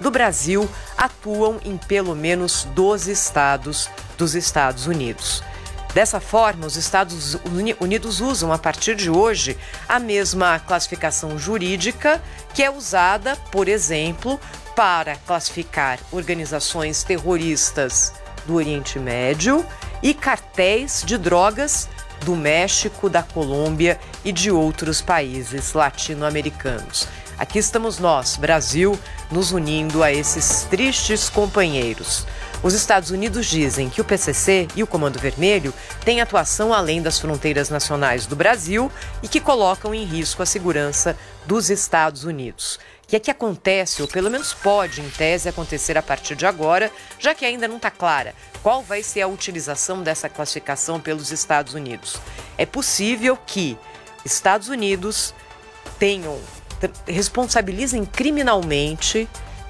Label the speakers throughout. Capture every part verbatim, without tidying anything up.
Speaker 1: do Brasil atuam em pelo menos doze estados dos Estados Unidos. Dessa forma, os Estados Unidos usam, a partir de hoje, a mesma classificação jurídica que é usada, por exemplo, para classificar organizações terroristas do Oriente Médio e cartéis de drogas do México, da Colômbia e de outros países latino-americanos. Aqui estamos nós, Brasil, nos unindo a esses tristes companheiros. Os Estados Unidos dizem que o P C C e o Comando Vermelho têm atuação além das fronteiras nacionais do Brasil e que colocam em risco a segurança dos Estados Unidos. O que é que acontece, ou pelo menos pode, em tese, acontecer a partir de agora, já que ainda não está clara qual vai ser a utilização dessa classificação pelos Estados Unidos. É possível que Estados Unidos tenham, responsabilizem criminalmente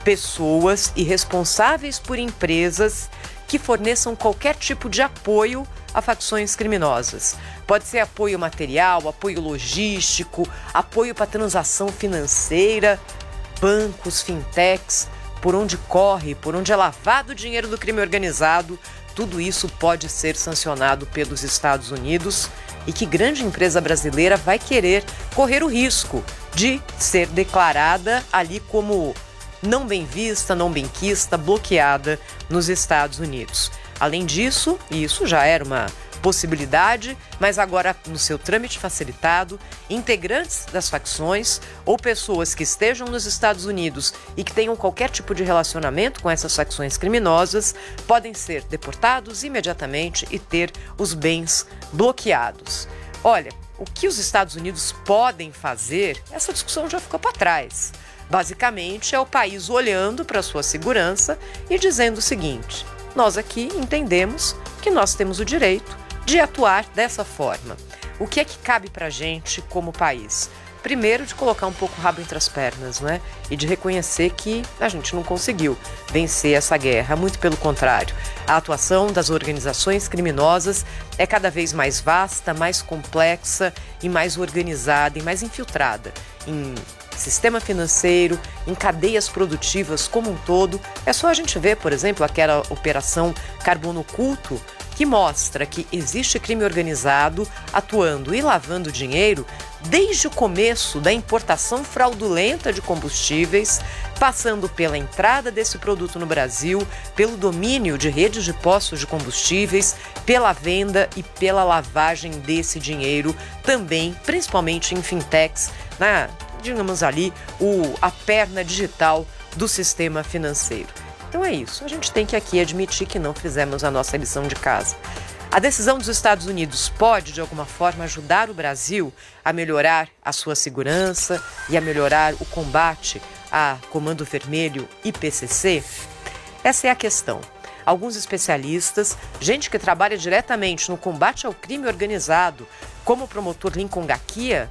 Speaker 1: pessoas e responsáveis por empresas que forneçam qualquer tipo de apoio a facções criminosas. Pode ser apoio material, apoio logístico, apoio para transação financeira, bancos, fintechs, por onde corre, por onde é lavado o dinheiro do crime organizado, tudo isso pode ser sancionado pelos Estados Unidos. E que grande empresa brasileira vai querer correr o risco de ser declarada ali como não bem vista, não benquista, bloqueada nos Estados Unidos. Além disso, e isso já era uma possibilidade, mas agora no seu trâmite facilitado, integrantes das facções ou pessoas que estejam nos Estados Unidos e que tenham qualquer tipo de relacionamento com essas facções criminosas podem ser deportados imediatamente e ter os bens bloqueados. Olha, o que os Estados Unidos podem fazer, essa discussão já ficou para trás. Basicamente, é o país olhando para a sua segurança e dizendo o seguinte: nós aqui entendemos que nós temos o direito de atuar dessa forma. O que é que cabe para a gente como país? Primeiro, de colocar um pouco o rabo entre as pernas, né? E de reconhecer que a gente não conseguiu vencer essa guerra. Muito pelo contrário. A atuação das organizações criminosas é cada vez mais vasta, mais complexa e mais organizada e mais infiltrada em sistema financeiro, em cadeias produtivas como um todo. É só a gente ver, por exemplo, aquela operação Carbono Oculto, que mostra que existe crime organizado atuando e lavando dinheiro desde o começo da importação fraudulenta de combustíveis, passando pela entrada desse produto no Brasil, pelo domínio de redes de postos de combustíveis, pela venda e pela lavagem desse dinheiro também, principalmente em fintechs, na, digamos ali, o, a perna digital do sistema financeiro. Então é isso, a gente tem que aqui admitir que não fizemos a nossa lição de casa. A decisão dos Estados Unidos pode, de alguma forma, ajudar o Brasil a melhorar a sua segurança e a melhorar o combate a Comando Vermelho e P C C? Essa é a questão. Alguns especialistas, gente que trabalha diretamente no combate ao crime organizado, como o promotor Lincoln Gakia,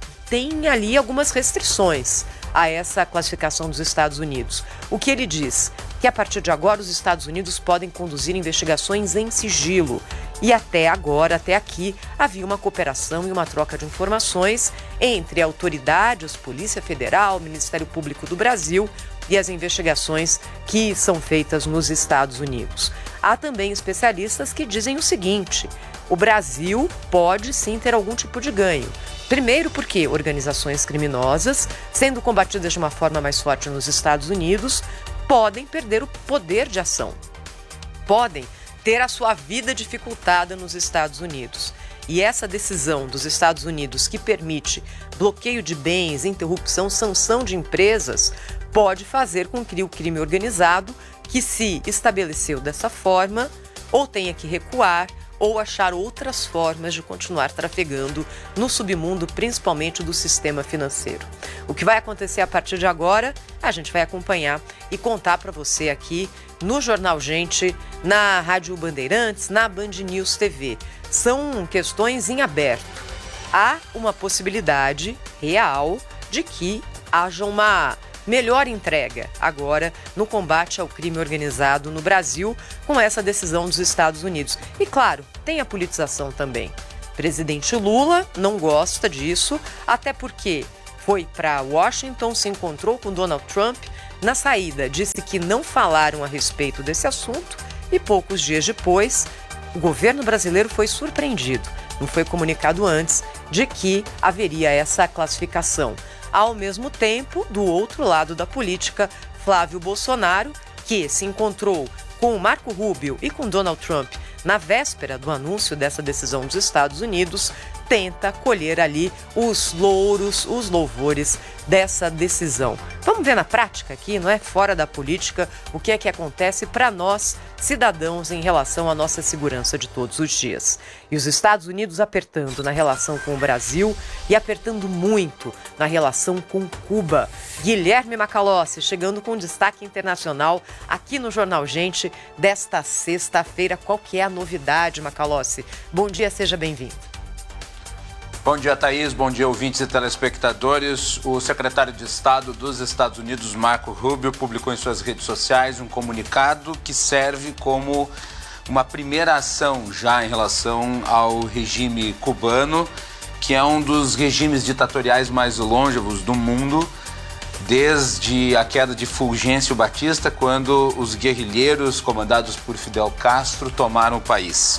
Speaker 1: tem ali algumas restrições a essa classificação dos Estados Unidos. O que ele diz? Que a partir de agora os Estados Unidos podem conduzir investigações em sigilo. E até agora, até aqui, havia uma cooperação e uma troca de informações entre autoridades, Polícia Federal, Ministério Público do Brasil e as investigações que são feitas nos Estados Unidos. Há também especialistas que dizem o seguinte: o Brasil pode sim ter algum tipo de ganho. Primeiro porque organizações criminosas, sendo combatidas de uma forma mais forte nos Estados Unidos, podem perder o poder de ação. Podem ter a sua vida dificultada nos Estados Unidos. E essa decisão dos Estados Unidos que permite bloqueio de bens, interrupção, sanção de empresas, pode fazer com que o crime organizado, que se estabeleceu dessa forma, ou tenha que recuar, ou achar outras formas de continuar trafegando no submundo, principalmente do sistema financeiro. O que vai acontecer a partir de agora, a gente vai acompanhar e contar para você aqui no Jornal Gente, na Rádio Bandeirantes, na Band News T V. São questões em aberto. Há uma possibilidade real de que haja uma melhor entrega agora no combate ao crime organizado no Brasil com essa decisão dos Estados Unidos. E claro, tem a politização também. Presidente Lula não gosta disso, até porque foi para Washington, se encontrou com Donald Trump Na saída, disse que não falaram a respeito desse assunto e poucos dias depois, o governo brasileiro foi surpreendido. Não foi comunicado antes de que haveria essa classificação. Ao mesmo tempo, do outro lado da política, Flávio Bolsonaro, que se encontrou com Marco Rubio e com Donald Trump na véspera do anúncio dessa decisão dos Estados Unidos, tenta colher ali os louros, os louvores dessa decisão. Vamos ver na prática aqui, não é? Fora da política, o que é que acontece para nós, cidadãos, em relação à nossa segurança de todos os dias. E os Estados Unidos apertando na relação com o Brasil e apertando muito na relação com Cuba. Guilherme Macalossi chegando com destaque internacional aqui no Jornal Gente desta sexta-feira. Qual que é a novidade, Macalossi? Bom dia, seja bem-vindo.
Speaker 2: Bom dia, Thaís. Bom dia, ouvintes e telespectadores. O secretário de Estado dos Estados Unidos, Marco Rubio, publicou em suas redes sociais um comunicado que serve como uma primeira ação já em relação ao regime cubano, que é um dos regimes ditatoriais mais longevos do mundo, desde a queda de Fulgêncio Batista, quando os guerrilheiros comandados por Fidel Castro tomaram o país.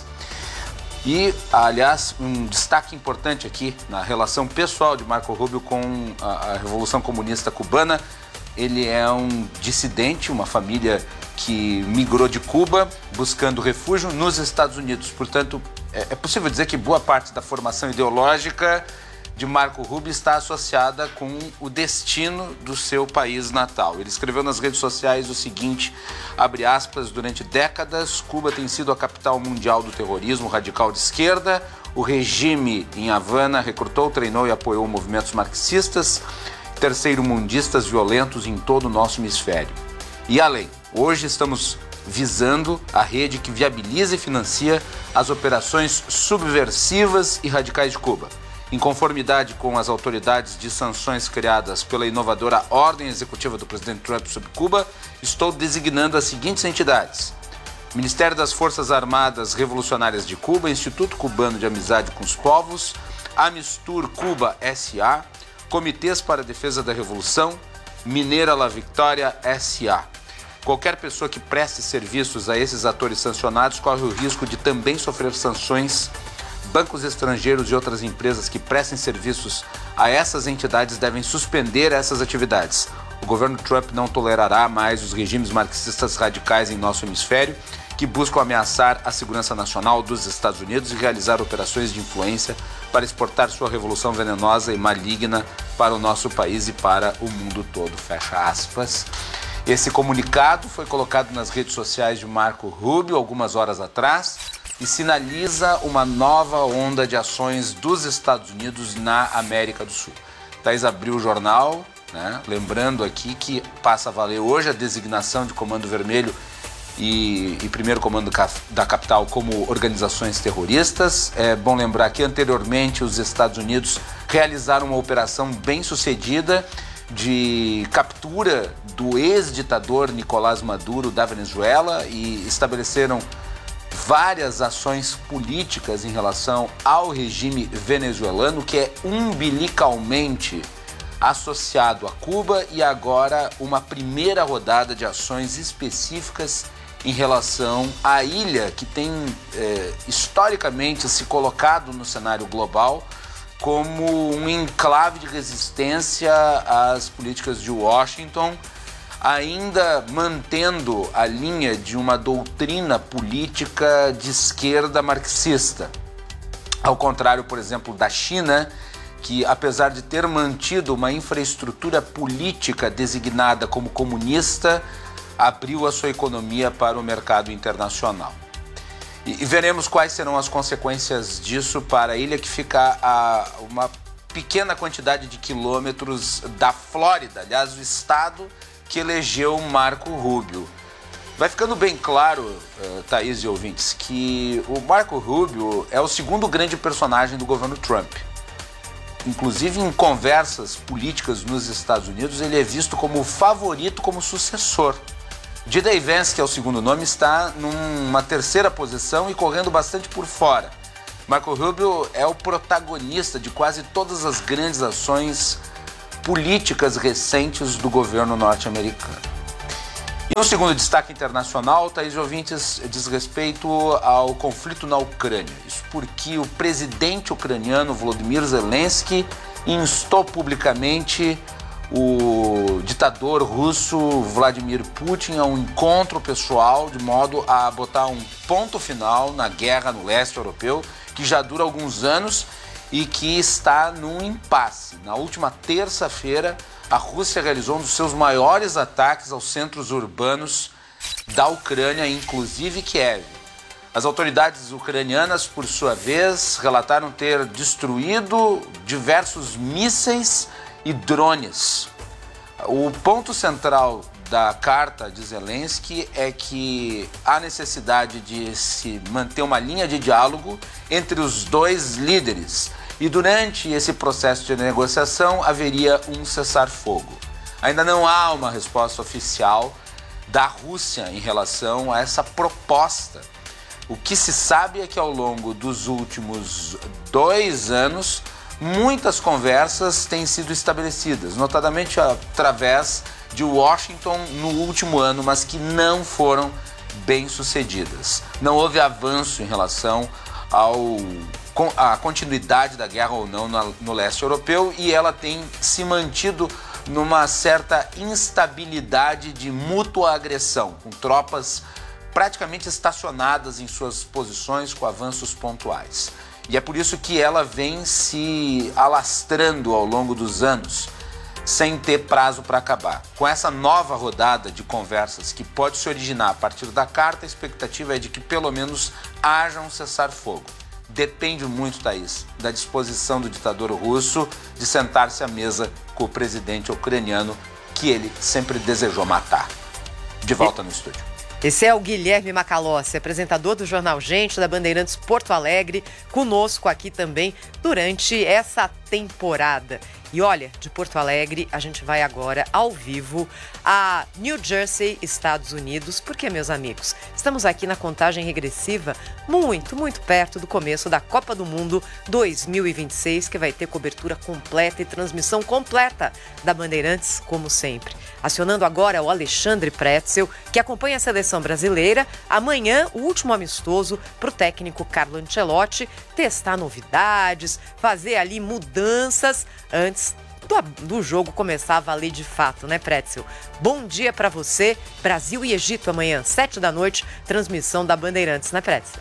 Speaker 2: E, aliás, um destaque importante aqui na relação pessoal de Marco Rubio com a, a Revolução Comunista Cubana. Ele é um dissidente, uma família que migrou de Cuba buscando refúgio nos Estados Unidos. Portanto, é, é possível dizer que boa parte da formação ideológica de Marco Rubio está associada com o destino do seu país natal. Ele escreveu nas redes sociais o seguinte, abre aspas, durante décadas, Cuba tem sido a capital mundial do terrorismo radical de esquerda. O regime em Havana recrutou, treinou e apoiou movimentos marxistas, terceiro-mundistas violentos em todo o nosso hemisfério. E além, hoje estamos visando a rede que viabiliza e financia as operações subversivas e radicais de Cuba. Em conformidade com as autoridades de sanções criadas pela inovadora ordem executiva do presidente Trump sobre Cuba, estou designando as seguintes entidades: Ministério das Forças Armadas Revolucionárias de Cuba, Instituto Cubano de Amizade com os Povos, Amistur Cuba S A, Comitês para a Defesa da Revolução, Mineira La Victoria S A Qualquer pessoa que preste serviços a esses atores sancionados corre o risco de também sofrer sanções. Bancos estrangeiros e outras empresas que prestem serviços a essas entidades devem suspender essas atividades. O governo Trump não tolerará mais os regimes marxistas radicais em nosso hemisfério que buscam ameaçar a segurança nacional dos Estados Unidos e realizar operações de influência para exportar sua revolução venenosa e maligna para o nosso país e para o mundo todo. Fecha aspas. Esse comunicado foi colocado nas redes sociais de Marco Rubio algumas horas atrás e sinaliza uma nova onda de ações dos Estados Unidos na América do Sul. Thaís abriu o jornal, né, lembrando aqui que passa a valer hoje a designação de Comando Vermelho e, e Primeiro Comando da Capital como organizações terroristas. É bom lembrar que anteriormente os Estados Unidos realizaram uma operação bem sucedida de captura do ex-ditador Nicolás Maduro da Venezuela e estabeleceram várias ações políticas em relação ao regime venezuelano, que é umbilicalmente associado a Cuba, e agora uma primeira rodada de ações específicas em relação à ilha, que tem é, historicamente se colocado no cenário global como um enclave de resistência às políticas de Washington, ainda mantendo a linha de uma doutrina política de esquerda marxista. Ao contrário, por exemplo, da China, que apesar de ter mantido uma infraestrutura política designada como comunista, abriu a sua economia para o mercado internacional. E, e veremos quais serão as consequências disso para a ilha, que fica a uma pequena quantidade de quilômetros da Flórida, aliás, o estado que elegeu Marco Rubio. Vai ficando bem claro, uh, Thaís e ouvintes, que o Marco Rubio é o segundo grande personagem do governo Trump. Inclusive, em conversas políticas nos Estados Unidos, ele é visto como o favorito, como sucessor. J D Vance, que é o segundo nome, está numa terceira posição e correndo bastante por fora. Marco Rubio é o protagonista de quase todas as grandes ações políticas recentes do governo norte-americano. E um segundo destaque internacional, Thaís e ouvintes, diz respeito ao conflito na Ucrânia. Isso porque o presidente ucraniano Volodymyr Zelensky instou publicamente o ditador russo Vladimir Putin a um encontro pessoal de modo a botar um ponto final na guerra no leste europeu, que já dura alguns anos e que está num impasse. Na última terça-feira, a Rússia realizou um dos seus maiores ataques aos centros urbanos da Ucrânia, inclusive Kiev. As autoridades ucranianas, por sua vez, relataram ter destruído diversos mísseis e drones. O ponto central da carta de Zelensky é que há necessidade de se manter uma linha de diálogo entre os dois líderes e durante esse processo de negociação haveria um cessar-fogo. Ainda não há uma resposta oficial da Rússia em relação a essa proposta. O que se sabe é que ao longo dos últimos dois anos, muitas conversas têm sido estabelecidas, notadamente através de Washington no último ano, mas que não foram bem-sucedidas. Não houve avanço em relação ao, à continuidade da guerra ou não no, no leste europeu, e ela tem se mantido numa certa instabilidade de mútua agressão, com tropas praticamente estacionadas em suas posições com avanços pontuais. E é por isso que ela vem se alastrando ao longo dos anos, sem ter prazo para acabar. Com essa nova rodada de conversas que pode se originar a partir da carta, a expectativa é de que pelo menos haja um cessar-fogo. Depende muito, Thaís, da disposição do ditador russo de sentar-se à mesa com o presidente ucraniano, que ele sempre desejou matar. De volta no estúdio.
Speaker 1: Esse é o Guilherme Macalossi, apresentador do Jornal Gente, da Bandeirantes Porto Alegre, conosco aqui também durante essa temporada. E olha, de Porto Alegre, a gente vai agora ao vivo a New Jersey, Estados Unidos, porque, meus amigos, estamos aqui na contagem regressiva muito, muito perto do começo da Copa do Mundo dois mil e vinte e seis, que vai ter cobertura completa e transmissão completa da Bandeirantes, como sempre. Acionando agora o Alexandre Pretzel, que acompanha a seleção brasileira. Amanhã, o último amistoso para o técnico Carlo Ancelotti testar novidades, fazer ali mudanças antes do, do jogo começar a valer de fato, né, Pretzel? Bom dia para você. Brasil e Egito amanhã, sete da noite, transmissão da Bandeirantes, né, Pretzel?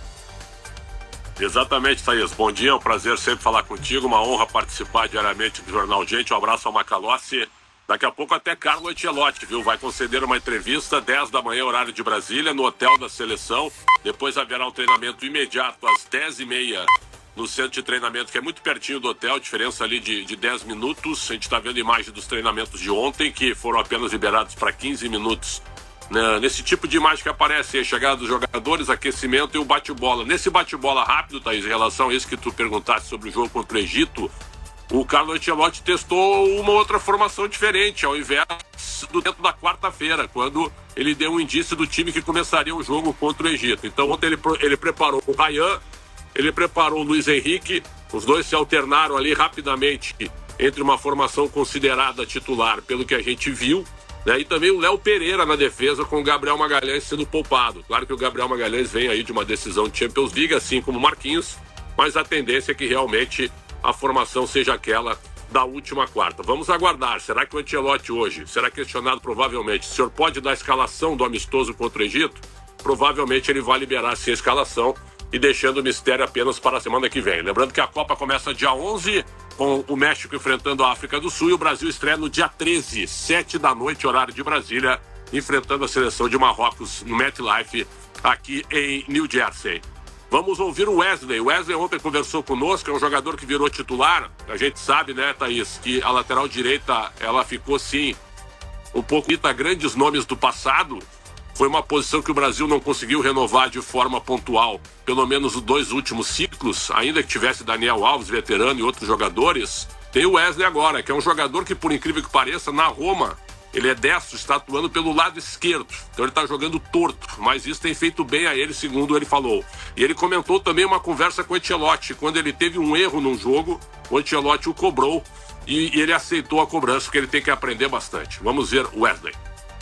Speaker 3: Exatamente, Thaís. Bom dia, é um prazer sempre falar contigo, uma honra participar diariamente do Jornal Gente. Um abraço ao Macalossi. Daqui a pouco até Carlo Ancelotti, viu? Vai conceder uma entrevista dez da manhã, horário de Brasília, no hotel da seleção. Depois haverá um treinamento imediato às dez e meia no centro de treinamento, que é muito pertinho do hotel, diferença ali de, de dez minutos. A gente está vendo imagem dos treinamentos de ontem, que foram apenas liberados para quinze minutos. Né? Nesse tipo de imagem que aparece, a chegada dos jogadores, aquecimento e o bate-bola. Nesse bate-bola rápido, Thaís, em relação a isso que tu perguntaste sobre o jogo contra o Egito, o Carlo Ancelotti testou uma outra formação diferente, ao invés do dentro da quarta-feira, quando ele deu um indício do time que começaria o jogo contra o Egito. Então ontem ele, ele preparou o Ryan, ele preparou o Luiz Henrique, os dois se alternaram ali rapidamente entre uma formação considerada titular, pelo que a gente viu, né? E também o Léo Pereira na defesa, com o Gabriel Magalhães sendo poupado. Claro que o Gabriel Magalhães vem aí de uma decisão de Champions League, assim como o Marquinhos, mas a tendência é que realmente a formação seja aquela da última quarta. Vamos aguardar. Será que o Ancelotti hoje será questionado provavelmente? O senhor pode dar a escalação do amistoso contra o Egito? Provavelmente ele vai liberar sim a escalação e deixando o mistério apenas para a semana que vem. Lembrando que a Copa começa dia onze, com o México enfrentando a África do Sul, e o Brasil estreia no dia treze, sete da noite, horário de Brasília, enfrentando a seleção de Marrocos no MetLife, aqui em New Jersey. Vamos ouvir o Wesley. O Wesley ontem conversou conosco, é um jogador que virou titular. A gente sabe, né, Thaís, que a lateral direita, ela ficou, sim, um pouco a grandes nomes do passado. Foi uma posição que o Brasil não conseguiu renovar de forma pontual, pelo menos os dois últimos ciclos, ainda que tivesse Daniel Alves, veterano, e outros jogadores. Tem o Wesley agora, que é um jogador que, por incrível que pareça, na Roma, ele é destro, está atuando pelo lado esquerdo. Então ele está jogando torto, mas isso tem feito bem a ele, segundo ele falou. E ele comentou também uma conversa com o Ancelotti. Quando ele teve um erro num jogo, o Ancelotti o cobrou e, e ele aceitou a cobrança, porque ele tem que aprender bastante. Vamos ver o Wesley.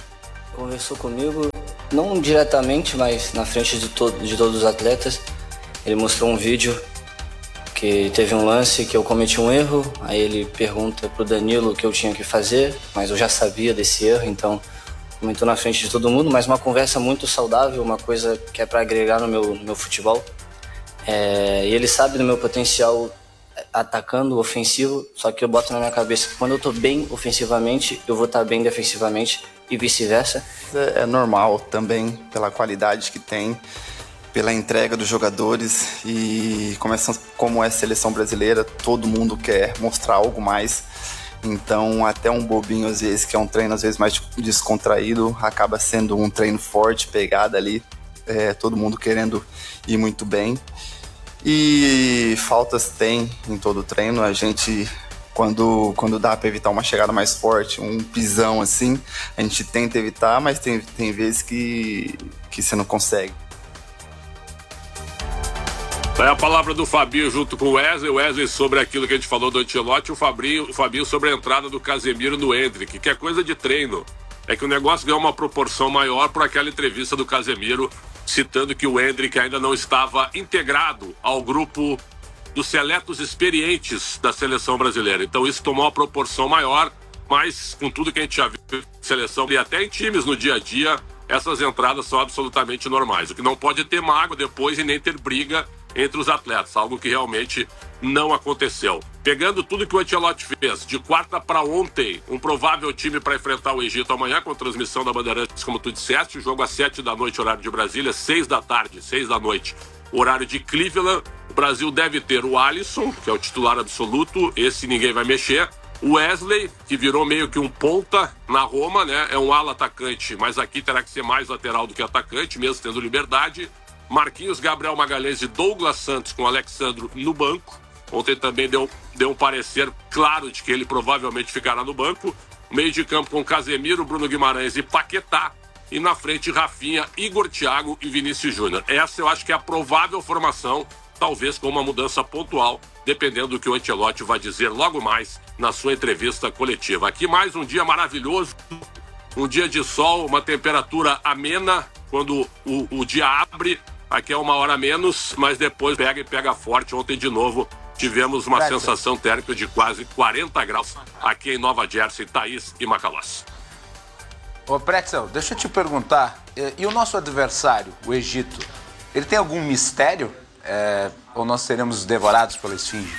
Speaker 4: Conversou comigo, não diretamente, mas na frente de, to- de todos os atletas. Ele mostrou um vídeo que teve um lance que eu cometi um erro, aí ele pergunta pro Danilo o que eu tinha que fazer, mas eu já sabia desse erro, então comentou na frente de todo mundo, mas uma conversa muito saudável, uma coisa que é para agregar no meu, no meu futebol. É, e ele sabe do meu potencial atacando, ofensivo, só que eu boto na minha cabeça que quando eu tô bem ofensivamente, eu vou estar bem defensivamente e vice-versa.
Speaker 5: É normal também, pela qualidade que tem, pela entrega dos jogadores e começando como é a seleção brasileira, todo mundo quer mostrar algo mais. Então até um bobinho às vezes, que é um treino às vezes mais descontraído, acaba sendo um treino forte, pegada ali, é, todo mundo querendo ir muito bem. E faltas tem em todo o treino, a gente quando, quando dá para evitar uma chegada mais forte, um pisão assim, a gente tenta evitar, mas tem, tem vezes que, que você não consegue.
Speaker 3: É a palavra do Fabinho junto com o Wesley. O Wesley sobre aquilo que a gente falou do Ancelotti, o Fabinho, o Fabinho sobre a entrada do Casemiro no Endrick, que é coisa de treino. É que o negócio ganhou uma proporção maior por aquela entrevista do Casemiro, citando que o Endrick ainda não estava integrado ao grupo dos seletos experientes da seleção brasileira. Então isso tomou uma proporção maior, mas com tudo que a gente já viu em seleção e até em times no dia a dia, essas entradas são absolutamente normais. O que não pode é ter mágoa depois e nem ter briga entre os atletas, algo que realmente não aconteceu. Pegando tudo que o Ancelotti fez, de quarta para ontem, um provável time para enfrentar o Egito amanhã, com transmissão da Bandeirantes, como tu disseste, o jogo às sete da noite, horário de Brasília, seis da tarde, seis da noite, horário de Cleveland. O Brasil deve ter o Alisson, que é o titular absoluto, esse ninguém vai mexer. O Wesley, que virou meio que um ponta na Roma, né? É um ala atacante, mas aqui terá que ser mais lateral do que atacante, mesmo tendo liberdade. Marquinhos, Gabriel Magalhães e Douglas Santos com Alexandro no banco. Ontem também deu, deu um parecer claro de que ele provavelmente ficará no banco. Meio de campo com Casemiro, Bruno Guimarães e Paquetá. E na frente, Rafinha, Igor Thiago e Vinícius Júnior. Essa eu acho que é a provável formação, talvez com uma mudança pontual, dependendo do que o Ancelotti vai dizer logo mais na sua entrevista coletiva. Aqui mais um dia maravilhoso, um dia de sol, uma temperatura amena quando o, o dia abre. Aqui é uma hora menos, mas depois pega e pega forte. Ontem, de novo, tivemos uma Pretzel. sensação térmica de quase quarenta graus aqui em Nova Jersey, Thaís e Macalós.
Speaker 2: Ô, Pretzel, deixa eu te perguntar, e o nosso adversário, o Egito, ele tem algum mistério? É, ou nós seremos devorados pela esfinge?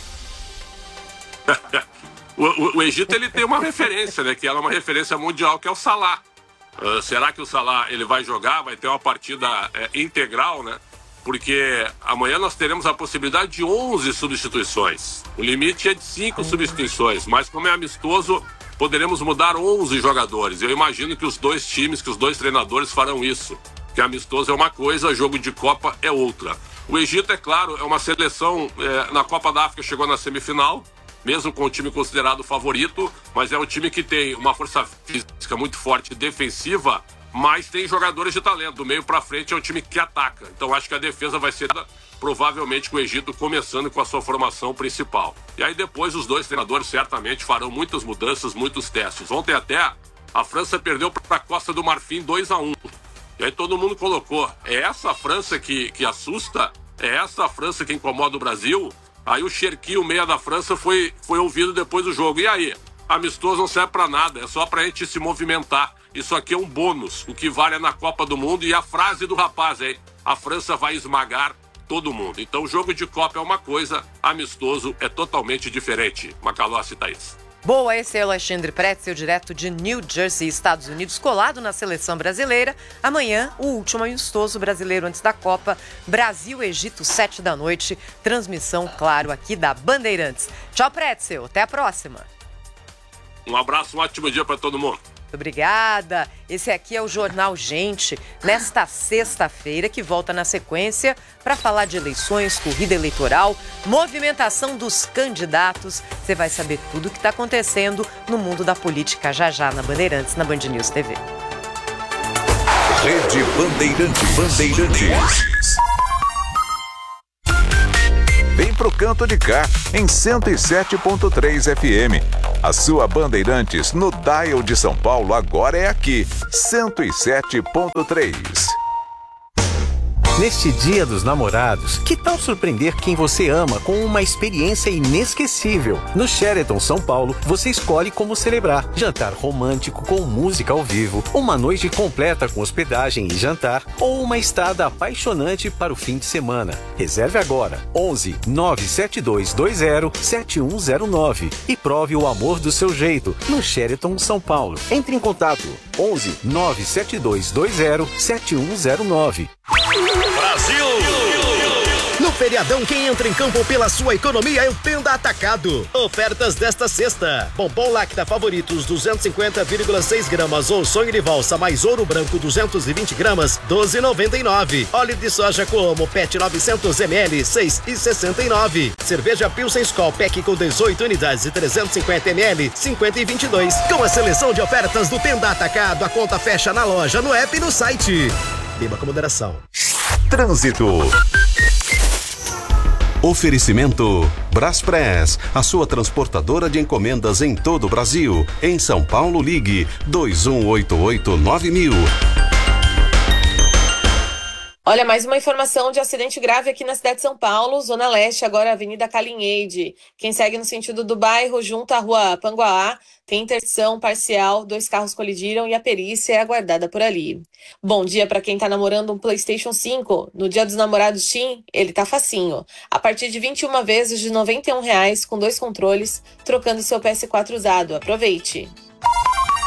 Speaker 3: o, o, o Egito ele tem uma referência, né? Que ela é uma referência mundial, que é o Salah. Uh, será que o Salah ele vai jogar? Vai ter uma partida é, integral, né? Porque amanhã nós teremos a possibilidade de onze substituições. O limite é de cinco substituições, mas como é amistoso, poderemos mudar onze jogadores. Eu imagino que os dois times, que os dois treinadores farão isso. Que amistoso é uma coisa, jogo de Copa é outra. O Egito, é claro, é uma seleção, é, na Copa da África chegou na semifinal, mesmo com o time considerado favorito, mas é um time que tem uma força física muito forte, defensiva, mas tem jogadores de talento. Do meio para frente é um time que ataca. Então acho que a defesa vai ser provavelmente com o Egito começando com a sua formação principal. E aí depois os dois treinadores certamente farão muitas mudanças, muitos testes. Ontem até a França perdeu para a Costa do Marfim dois a um. E aí todo mundo colocou, é essa a França que, que assusta? É essa a França que incomoda o Brasil? Aí o Cherki, o meia da França, foi, foi ouvido depois do jogo. E aí? Amistoso não serve pra nada, é só pra gente se movimentar. Isso aqui é um bônus, o que vale é na Copa do Mundo. E a frase do rapaz aí, a França vai esmagar todo mundo. Então o jogo de Copa é uma coisa, amistoso é totalmente diferente. Macalós e Thaís.
Speaker 1: Boa, esse é o Alexandre Pretzel, direto de New Jersey, Estados Unidos, colado na seleção brasileira. Amanhã, o último amistoso brasileiro antes da Copa, Brasil-Egito, sete da noite. Transmissão, claro, aqui da Bandeirantes. Tchau, Pretzel. Até a próxima.
Speaker 3: Um abraço, um ótimo dia para todo mundo.
Speaker 1: Muito obrigada. Esse aqui é o Jornal Gente, nesta sexta-feira, que volta na sequência para falar de eleições, corrida eleitoral, movimentação dos candidatos. Você vai saber tudo o que está acontecendo no mundo da política já já na Bandeirantes, na Band News T V.
Speaker 6: Rede Bandeirantes. Bandeirantes. Vem pro canto de cá, em cento e sete ponto três F M. A sua Bandeirantes no dial de São Paulo agora é aqui, cento e sete ponto três.
Speaker 7: Neste Dia dos Namorados, que tal surpreender quem você ama com uma experiência inesquecível? No Sheraton São Paulo, você escolhe como celebrar. Jantar romântico com música ao vivo, uma noite completa com hospedagem e jantar, ou uma estada apaixonante para o fim de semana. Reserve agora, onze nove sete dois dois zero sete um zero nove e prove o amor do seu jeito no Sheraton São Paulo. Entre em contato, onze nove sete dois dois zero sete um zero nove.
Speaker 8: Brasil! No feriadão, quem entra em campo pela sua economia é o Tenda Atacado. Ofertas desta sexta: bombom Lacta Favoritos duzentos e cinquenta vírgula seis gramas ou sonho de valsa mais ouro branco duzentos e vinte gramas, doze reais e noventa e nove centavos. Óleo de soja Como Pet novecentos mililitros, seis reais e sessenta e nove centavos. Cerveja Pilsen Skol Pack com dezoito unidades e trezentos e cinquenta mililitros, cinquenta e vinte e dois. Com a seleção de ofertas do Tenda Atacado, a conta fecha na loja, no app e no site. Beba com moderação.
Speaker 6: Trânsito.
Speaker 9: Oferecimento Braspress, a sua transportadora de encomendas em todo o Brasil. Em São Paulo, ligue dois um oito oito nove mil.
Speaker 10: Olha, mais uma informação de acidente grave aqui na cidade de São Paulo, Zona Leste, agora Avenida Calinheide. Quem segue no sentido do bairro, junto à Rua Panguaá, tem interdição parcial, dois carros colidiram e a perícia é aguardada por ali. Bom dia para quem tá namorando um PlayStation cinco. No Dia dos Namorados Steam, ele tá facinho. A partir de vinte e uma vezes de noventa e um reais com dois controles, trocando seu P S quatro usado. Aproveite!